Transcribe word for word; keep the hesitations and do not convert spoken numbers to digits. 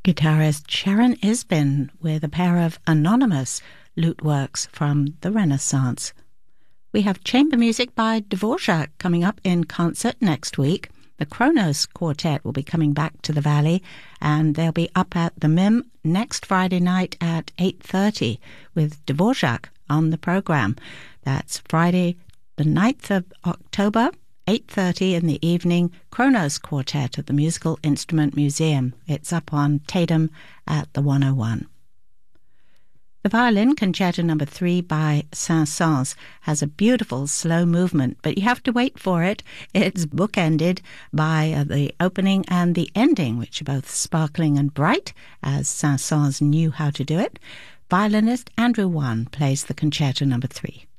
Guitarist Sharon Isbin with a pair of anonymous lute works from the Renaissance. We have chamber music by Dvorak coming up in concert next week. The Kronos Quartet will be coming back to the Valley, and they'll be up at the Mim next Friday night at eight thirty with Dvorak on the program. That's Friday the ninth of October, eight thirty in the evening, Kronos Quartet at the Musical Instrument Museum. It's up on Tatum at the one oh one. The Violin Concerto Number three by Saint-Saëns has a beautiful slow movement, but you have to wait for it. It's bookended by uh, the opening and the ending, which are both sparkling and bright, as Saint-Saëns knew how to do it. Violinist Andrew Wan plays the Concerto Number three.